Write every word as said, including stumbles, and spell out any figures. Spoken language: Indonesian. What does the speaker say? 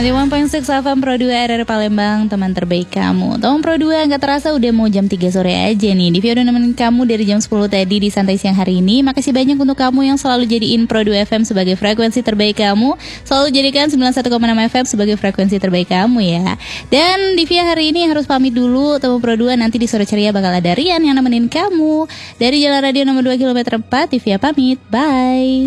sembilan puluh satu koma enam F M Pro dua R R Palembang, teman terbaik kamu. Teman Pro dua, gak terasa udah mau jam tiga sore aja nih. Divya udah nemenin kamu dari jam sepuluh tadi di Santai Siang hari ini. Makasih banyak untuk kamu yang selalu jadiin Pro dua F M sebagai frekuensi terbaik kamu. Selalu jadikan sembilan puluh satu koma enam F M sebagai frekuensi terbaik kamu ya. Dan Divya hari ini harus pamit dulu. Teman Pro dua, nanti di sore ceria bakal ada Rian yang nemenin kamu. Dari Jalan Radio nomor dua kilometer empat, Divya pamit. Bye.